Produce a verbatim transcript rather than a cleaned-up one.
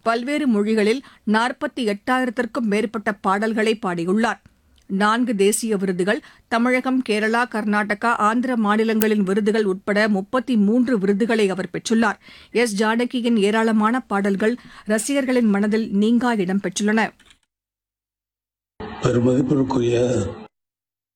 பல்வேறு மொழிகளில் நாற்பத்தி எட்டாயிரத்திற்கும் மேற்பட்ட பாடல்களை பாடியுள்ளார். நான்கு தேசிய விருதுகள், தமிழகம், கேரளா, கர்நாடகா, ஆந்திர மாநிலங்களின் விருதுகள் உட்பட முப்பத்தி மூன்று விருதுகளை அவர் பெற்றுள்ளார். எஸ் ஜானகியின் ஏராளமான பாடல்கள் ரசிகர்களின் மனதில் நீங்கா இடம் பெற்றுள்ளன. பெருமதிப்பிற்குரிய